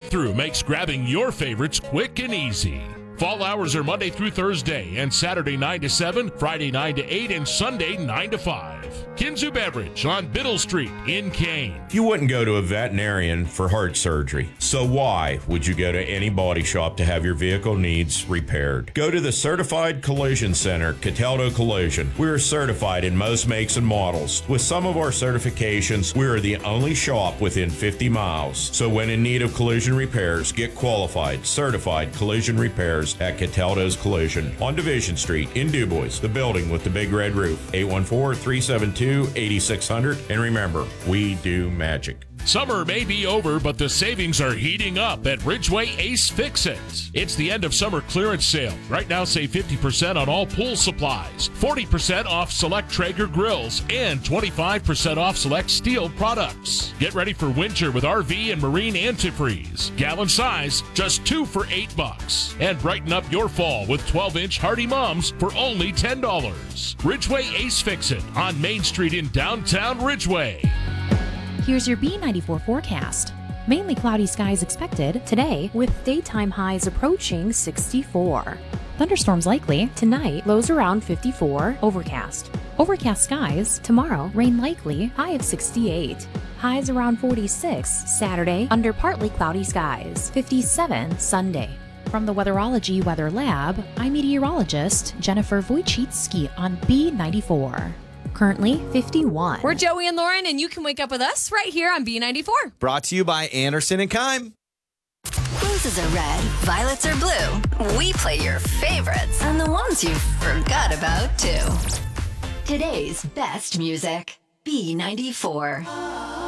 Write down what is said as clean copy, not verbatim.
drive-thru makes grabbing your favorites quick and easy. Fall hours are Monday through Thursday and Saturday 9 to 7, Friday 9 to 8, and Sunday 9 to 5. Kinzu Beverage on Biddle Street in Kane. You wouldn't go to a veterinarian for heart surgery, so why would you go to any body shop to have your vehicle needs repaired? Go to the Certified Collision Center, Cataldo Collision. We are certified in most makes and models. With some of our certifications, we are the only shop within 50 miles. So when in need of collision repairs, get qualified, certified collision repairs at Cataldo's Collision on Division Street in DuBois, the building with the big red roof. 814-372-8600. And remember, we do magic. Summer may be over, but the savings are heating up at Ridgeway Ace Fix-It. It's the end of summer clearance sale. Right now, save 50% on all pool supplies, 40% off select Traeger grills, and 25% off select steel products. Get ready for winter with RV and marine antifreeze. Gallon size, just 2 for $8. And brighten up your fall with 12-inch Hardy Mums for only $10. Ridgeway Ace Fix-It on Main Street in downtown Ridgeway. Here's your B94 forecast. Mainly cloudy skies expected today with daytime highs approaching 64. Thunderstorms likely tonight, lows around 54, overcast. Overcast skies tomorrow, rain likely, high of 68. Highs around 46 Saturday, under partly cloudy skies, 57 Sunday. From the Weatherology Weather Lab, I'm meteorologist Jennifer Wojcicki on B94. Currently 51. We're Joey and Lauren, and you can wake up with us right here on B94. Brought to you by Anderson and Keim. Roses are red, violets are blue. We play your favorites and the ones you forgot about, too. Today's best music, B94.